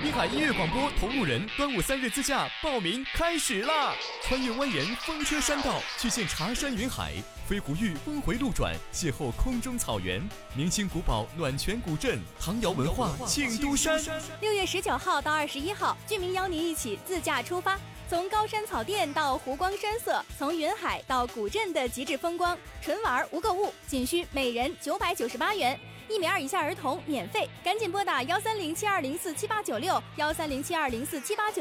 滨海音乐广播同路人端午3日自驾报名开始啦！穿越蜿蜒风车山道，去见茶山云海，飞狐峪峰回路转，邂逅空中草原，明清古堡暖泉古镇，唐窑文化庆都山。 6月19号到21号，居民邀您一起自驾出发，从高山草甸到湖光山色，从云海到古镇的极致风光，纯玩无购物，仅需每人998元。1米2以下儿童免费，赶紧拨打13072047896，13072047896。